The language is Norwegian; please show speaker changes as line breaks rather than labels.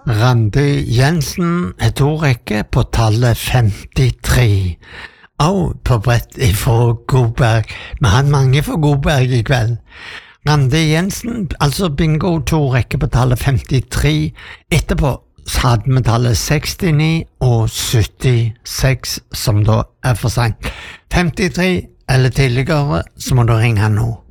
Randi Jensen to rekke på tallet 53. Og på brett ifra Godberg. Vi har mange fra Godberg I kveld. Randi Jensen, altså bingo, to rekke på tallet 53. Etterpå hadde vi tallet 69 og 76, som da for sent. 53 eller tidligere, så må du ringe nå.